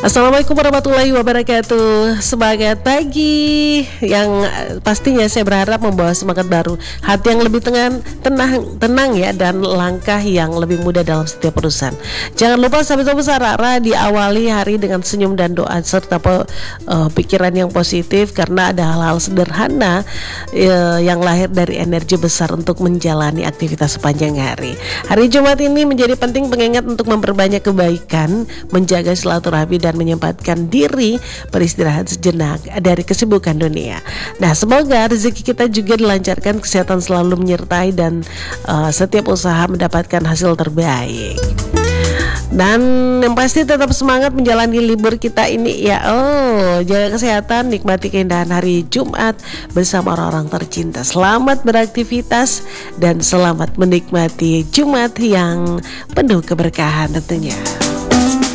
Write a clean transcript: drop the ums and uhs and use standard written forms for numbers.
Assalamualaikum warahmatullahi wabarakatuh. Semangat pagi yang pastinya saya berharap membawa semangat baru, hati yang lebih tenang ya, dan langkah yang lebih mudah dalam setiap urusan. Jangan lupa sahabat Sarara diawali hari dengan senyum dan doa serta pikiran yang positif, karena ada hal-hal sederhana yang lahir dari energi besar untuk menjalani aktivitas sepanjang hari. Hari Jumat ini menjadi penting pengingat untuk memperbanyak kebaikan, menjaga silaturahmi dan menyempatkan diri beristirahat sejenak dari kesibukan dunia. Nah, semoga rezeki kita juga dilancarkan, kesehatan selalu menyertai, dan setiap usaha mendapatkan hasil terbaik. Dan yang pasti tetap semangat menjalani libur kita ini ya. Jaga kesehatan, nikmati keindahan hari Jumat bersama orang-orang tercinta. Selamat beraktivitas dan selamat menikmati Jumat yang penuh keberkahan tentunya.